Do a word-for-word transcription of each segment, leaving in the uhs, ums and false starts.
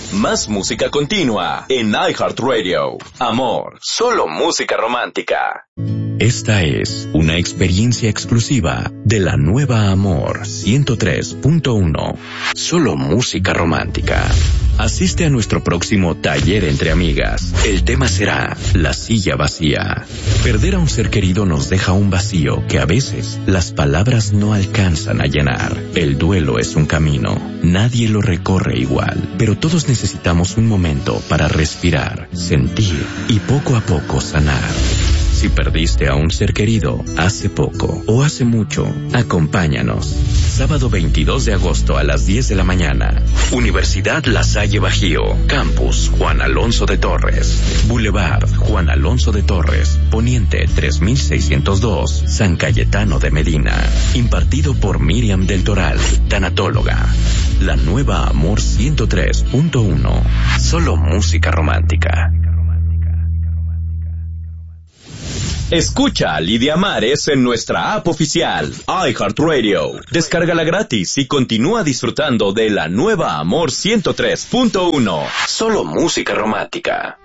Más música continua en iHeartRadio. Amor, solo música romántica. Esta es una experiencia exclusiva de la nueva Amor ciento tres punto uno. Solo música romántica. Asiste a nuestro próximo taller entre amigas. El tema será la silla vacía. Perder a un ser querido nos deja un vacío que a veces las palabras no alcanzan a llenar. El duelo es un camino. Nadie lo recorre igual, pero todos necesitamos un momento para respirar, sentir y poco a poco sanar. Si perdiste a un ser querido hace poco o hace mucho, acompáñanos. Sábado veintidós de agosto a las diez de la mañana. Universidad La Salle Bajío. Campus Juan Alonso de Torres. Boulevard Juan Alonso de Torres. Poniente tres mil seiscientos dos. San Cayetano de Medina. Impartido por Miriam del Toral, tanatóloga. La nueva Amor ciento tres punto uno. Solo música romántica. Escucha a Lidia Mares en nuestra app oficial, iHeartRadio. Descárgala gratis y continúa disfrutando de la nueva Amor ciento tres punto uno. Solo música romántica.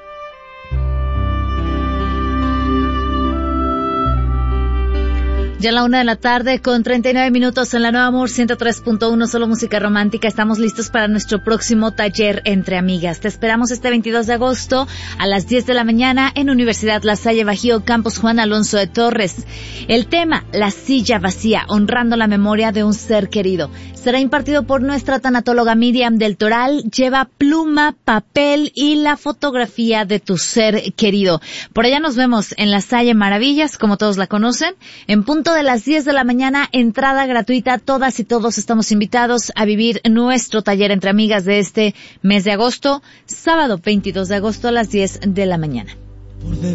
Ya a la una de la tarde con treinta y nueve minutos en la Nueva Amor ciento tres punto uno, solo música romántica. Estamos listos para nuestro próximo taller entre amigas. Te esperamos este veintidós de agosto a las diez de la mañana en Universidad La Salle Bajío, Campus Juan Alonso de Torres. El tema, la silla vacía, honrando la memoria de un ser querido. Será impartido por nuestra tanatóloga Miriam del Toral. Lleva pluma, papel y la fotografía de tu ser querido. Por allá nos vemos en La Salle Maravillas, como todos la conocen, en punto de las diez de la mañana, entrada gratuita. Todas y todos estamos invitados a vivir nuestro taller entre amigas de este mes de agosto, sábado veintidós de agosto a las diez de la mañana.